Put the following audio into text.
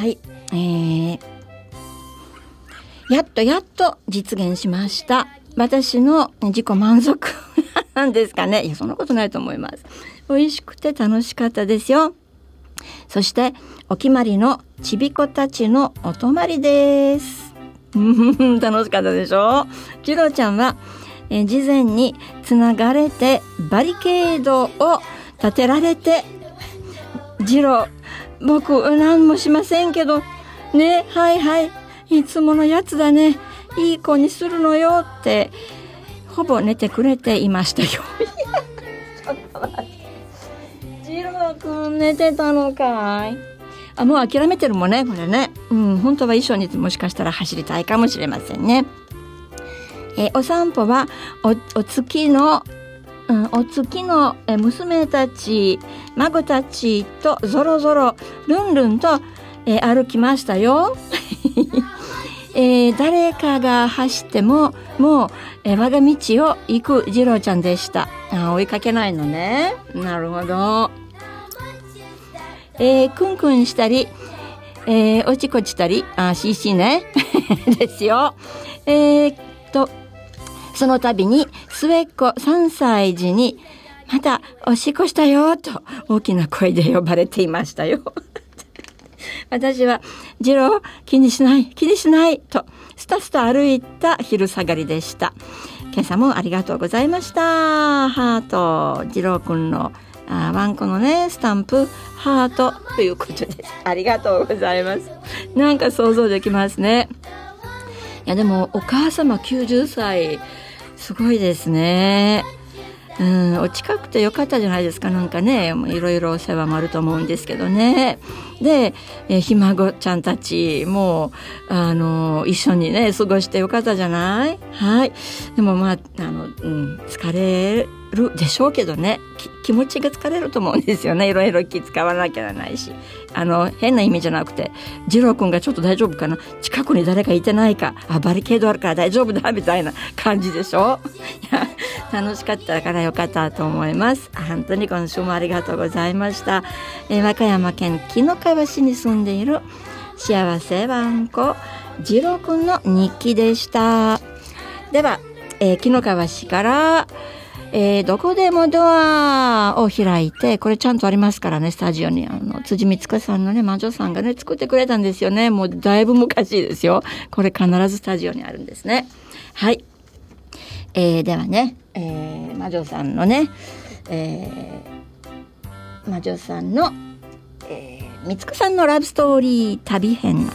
はい、やっと実現しました。私の自己満足なんですかね。いや、そんなことないと思います。美味しくて楽しかったですよ。そしてお決まりのちびこたちのお泊まりです。楽しかったでしょ。次郎ちゃんは、事前につながれてバリケードを立てられて、次郎、僕何もしませんけどね、はいはい、いつものやつだね、いい子にするのよってほぼ寝てくれていましたよ。ちょっと待って、次郎くん寝てたのかい。もう諦めてるもんね、これね。本当は一緒にもしかしたら走りたいかもしれませんね。お散歩はお月の娘たち、孫たちとぞろぞろルンルンと、歩きましたよ。誰かが走ってももう、我が道を行く次郎ちゃんでした。追いかけないのね。なるほど。クンクンしたり、おちこちたり、CC ねですよ。その度に末っ子3歳児にまたおしっこしたよと大きな声で呼ばれていましたよ。私は次郎気にしないとスタスタ歩いた昼下がりでした。今朝もありがとうございました。ハート、次郎くんのワンコのねスタンプハートということです。ありがとうございます。なんか想像できますね。いやでもお母様90歳すごいですね。お近くてよかったじゃないですか。なんかね、いろいろお世話もあると思うんですけどね。で、ひ孫ちゃんたちも一緒にね過ごしてよかったじゃない。はい。でも疲れるでしょうけどね、気持ちが疲れると思うんですよね。いろいろ気使わなきゃならないし、変な意味じゃなくて、次郎くんがちょっと大丈夫かな、近くに誰かいてないか、バリケードあるから大丈夫だみたいな感じでしょ。いや楽しかったからよかったと思います。本当に今週もありがとうございました。和歌山県紀の川市に住んでいる幸せワンコ次郎くんの日記でした。では、紀の川市からどこでもドアを開いて、これちゃんとありますからね、スタジオに辻光子さんのね魔女さんがね作ってくれたんですよね。もうだいぶ昔ですよ。これ必ずスタジオにあるんですね。はい、ではね、魔女さんのね、魔女さんの、光子さんのラブストーリー旅編